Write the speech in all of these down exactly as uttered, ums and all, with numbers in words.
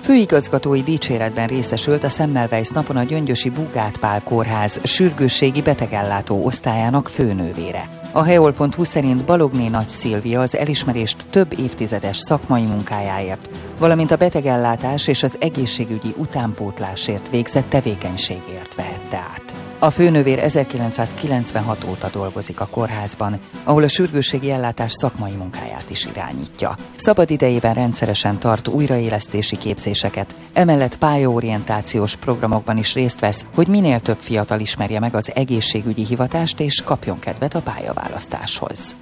Főigazgatói dicséretben részesült a Semmelweis napon a gyöngyösi Bugát Pál Kórház sürgősségi betegellátó osztályának főnővére. A heol pont hu szerint Balogné Nagy Szilvia az elismerést több évtizedes szakmai munkájáért, valamint a betegellátás és az egészségügyi utánpótlásért végzett tevékenységért vehette át. A főnővér ezerkilencszázkilencvenhat óta dolgozik a kórházban, ahol a sürgősségi ellátás szakmai munkáját is irányítja. Szabad idejében rendszeresen tart újraélesztési képzéseket, emellett pályaorientációs programokban is részt vesz, hogy minél több fiatal ismerje meg az egészségügyi hivatást és kapjon kedvet a pályaválasztáshoz.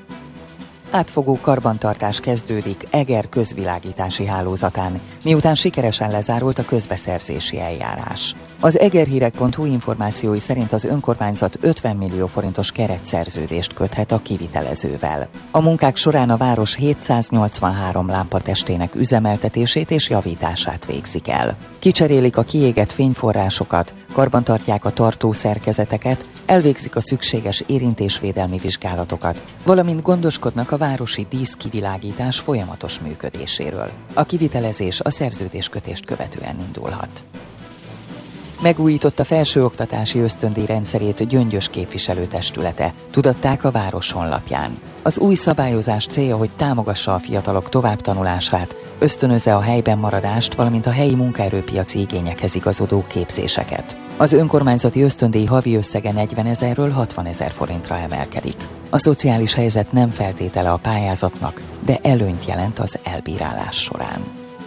Átfogó karbantartás kezdődik Eger közvilágítási hálózatán, miután sikeresen lezárult a közbeszerzési eljárás. Az egerhírek pont hu információi szerint az önkormányzat ötven millió forintos keretszerződést köthet a kivitelezővel. A munkák során a város hétszáznyolcvanhárom lámpatestének üzemeltetését és javítását végzik el. Kicserélik a kiégett fényforrásokat, karbantartják a tartószerkezeteket, elvégzik a szükséges érintésvédelmi vizsgálatokat, valamint gondoskodnak a városi díszkivilágítás folyamatos működéséről. A kivitelezés a szerződéskötést követően indulhat. Megújította felsőoktatási ösztöndíj rendszerét Gyöngyös képviselőtestülete, tudatták a város honlapján. Az új szabályozás célja, hogy támogassa a fiatalok továbbtanulását, ösztönözze a helyben maradást, valamint a helyi munkaerőpiaci igényekhez igazodó képzéseket. Az önkormányzati ösztöndíj havi összege negyvenezerről hatvanezer forintra emelkedik. A szociális helyzet nem feltétele a pályázatnak, de előnyt jelent az elbírálás során.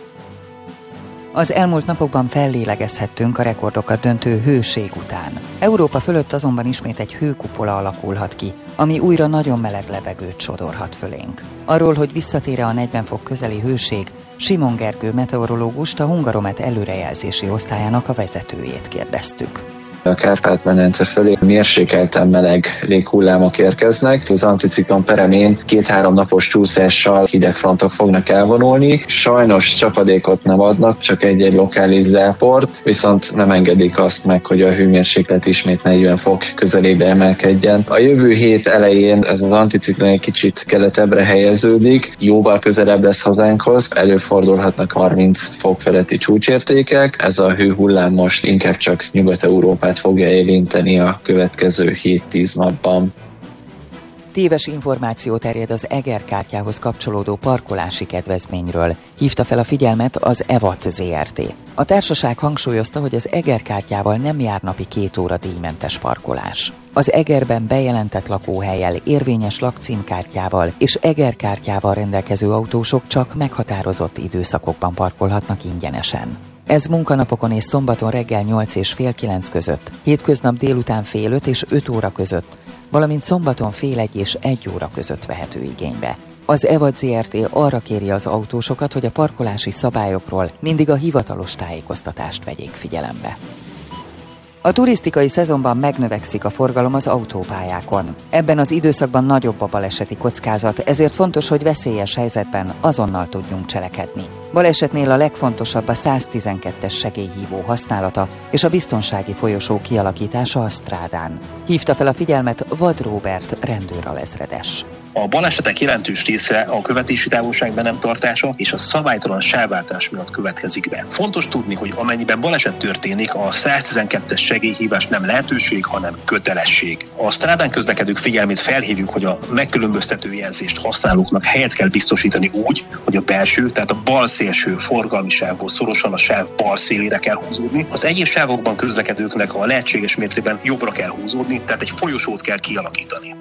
Az elmúlt napokban fellélegezhettünk a rekordokat döntő hőség után. Európa fölött azonban ismét egy hőkupola alakulhat ki, ami újra nagyon meleg levegőt sodorhat fölénk. Arról, hogy visszatér-e a negyven fok közeli hőség, Simon Gergő meteorológust, a Hungaromet előrejelzési osztályának a vezetőjét kérdeztük. A Kárpát-medence fölé mérsékelten meleg léghullámok érkeznek. Az anticiklon peremén két-három napos csúszással hideg frontok fognak elvonulni. Sajnos csapadékot nem adnak, csak egy-egy lokális záport, viszont nem engedik azt meg, hogy a hőmérséklet ismét negyven fok közelébe emelkedjen. A jövő hét elején ez az anticiklon egy kicsit keletebbre helyeződik, jóval közelebb lesz hazánkhoz, előfordulhatnak harminc fok feletti csúcsértékek. Ez a hőhullám most inkább csak Nyugat-Európát fogja érinteni a következő hét-tíz napban. Téves információ terjed az Eger kártyához kapcsolódó parkolási kedvezményről. Hívta fel a figyelmet az evat zé er té. A társaság hangsúlyozta, hogy az Eger kártyával nem jár napi két óra díjmentes parkolás. Az Egerben bejelentett lakóhellyel, érvényes lakcímkártyával és Eger kártyával rendelkező autósok csak meghatározott időszakokban parkolhatnak ingyenesen. Ez munkanapokon és szombaton reggel nyolc és fél kilenc között, hétköznap délután fél öt és öt óra között, valamint szombaton fél egy és egy óra között vehető igénybe. Az evat zé er té arra kéri az autósokat, hogy a parkolási szabályokról mindig a hivatalos tájékoztatást vegyék figyelembe. A turisztikai szezonban megnövekszik a forgalom az autópályákon. Ebben az időszakban nagyobb a baleseti kockázat, ezért fontos, hogy veszélyes helyzetben azonnal tudjunk cselekedni. Balesetnél a legfontosabb a száztizenkettes segélyhívó használata és a biztonsági folyosó kialakítása a strádán. Hívta fel a figyelmet Vad Róbert rendőralezredes. A balesetek jelentős része a követési távolság be nem tartása és a szabálytalan sávváltás miatt következik be. Fontos tudni, hogy amennyiben baleset történik, a száztizenkettes segélyhívás nem lehetőség, hanem kötelesség. A strádán közlekedők figyelmét felhívjuk, hogy a megkülönböztető jelzést használóknak helyet kell biztosítani úgy, hogy a belső, tehát a bal szélső forgalmi sávból szorosan a sáv bal szélére kell húzódni. Az egyéb sávokban közlekedőknek a lehetséges mértékben jobbra kell húzódni, tehát egy folyosót kell kialakítani.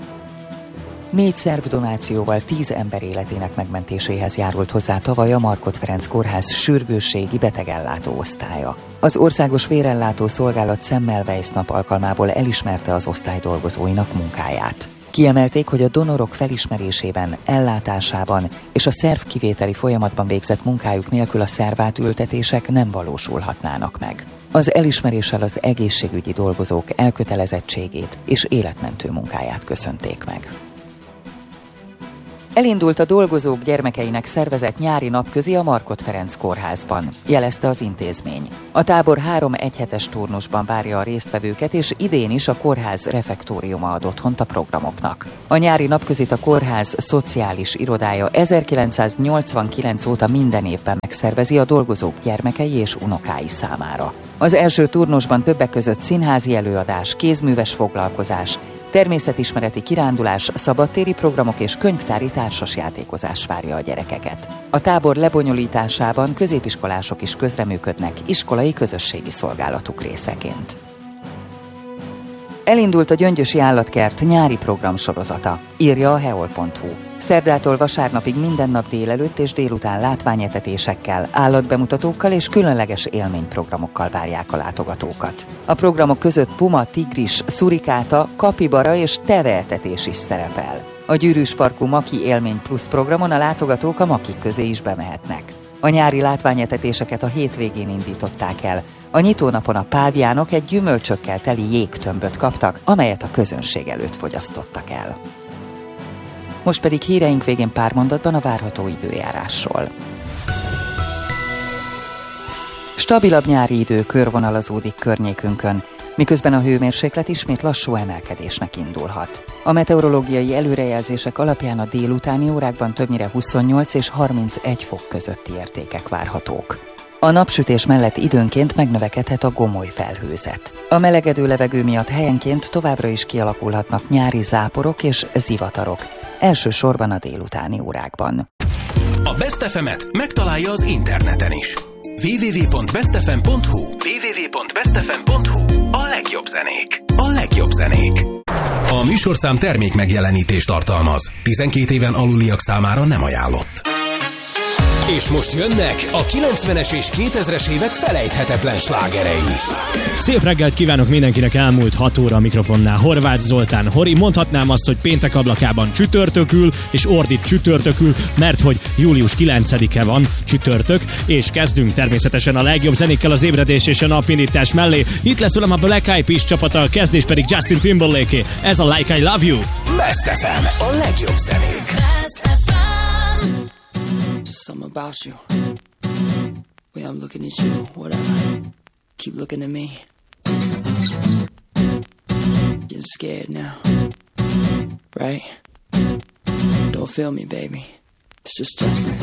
Négy szervdonációval tíz ember életének megmentéséhez járult hozzá tavaly a Markhot Ferenc Kórház sürgősségi betegellátó osztálya. Az Országos Vérellátó Szolgálat Semmelweis nap alkalmából elismerte az osztály dolgozóinak munkáját. Kiemelték, hogy a donorok felismerésében, ellátásában és a szervkivételi folyamatban végzett munkájuk nélkül a szervátültetések nem valósulhatnának meg. Az elismeréssel az egészségügyi dolgozók elkötelezettségét és életmentő munkáját köszönték meg. Elindult a dolgozók gyermekeinek szervezett nyári napközi a Markhot Ferenc kórházban, jelezte az intézmény. A tábor három egyhetes turnusban várja a résztvevőket, és idén is a kórház refektóriuma ad otthont a programoknak. A nyári napközit a kórház szociális irodája ezerkilencszáznyolcvankilenc óta minden évben megszervezi a dolgozók gyermekei és unokái számára. Az első turnusban többek között színházi előadás, kézműves foglalkozás, természetismereti kirándulás, szabadtéri programok és könyvtári társasjátékozás várja a gyerekeket. A tábor lebonyolításában középiskolások is közreműködnek iskolai közösségi szolgálatuk részeként. Elindult a Gyöngyösi Állatkert nyári programsorozata, írja a heol pont hu. Szerdától vasárnapig minden nap délelőtt és délután látványetetésekkel, állatbemutatókkal és különleges élményprogramokkal várják a látogatókat. A programok között puma, tigris, szurikáta, kapibara és teveetetés is szerepel. A Gyűrűs Farkú Maki Élmény Plusz programon a látogatók a makik közé is bemehetnek. A nyári látványetetéseket a hétvégén indították el. A nyitónapon a páviánok egy gyümölcsökkel teli jégtömböt kaptak, amelyet a közönség előtt fogyasztottak el. Most pedig híreink végén pár mondatban a várható időjárásról. Stabilabb nyári idő körvonalazódik környékünkön, miközben a hőmérséklet ismét lassú emelkedésnek indulhat. A meteorológiai előrejelzések alapján a délutáni órákban többnyire huszonnyolc és harmincegy fok közötti értékek várhatók. A napsütés mellett időnként megnövekedhet a gomoly felhőzet. A melegedő levegő miatt helyenként továbbra is kialakulhatnak nyári záporok és zivatarok, elsősorban a délutáni órákban. A Best ef emet megtalálja az interneten is. double-u double-u double-u pont best f m pont h u double-u double-u double-u pont best f m pont h u A legjobb zenék. A legjobb zenék. A műsorszám termék megjelenítést tartalmaz. tizenkét éven aluliak számára nem ajánlott. És most jönnek a kilencvenes és kétezres évek felejthetetlen slágerei. Szép reggelt kívánok mindenkinek, elmúlt hat óra a mikrofonnál. Horváth Zoltán, Hori, mondhatnám azt, hogy péntek ablakában csütörtökül, és ordít csütörtökül, mert hogy július kilencedike van, csütörtök, és kezdünk természetesen a legjobb zenékkel az ébredés és a napindítás mellé. Itt lesz velem a Black Eyed Peas csapata, a kezdés pedig Justin Timberlake. Ez a Like I Love You. Best ef em, a legjobb zenék. Something about you. Way I'm looking at you, whatever. Keep looking at me. Getting scared now, right? Don't feel me, baby. It's just Justin.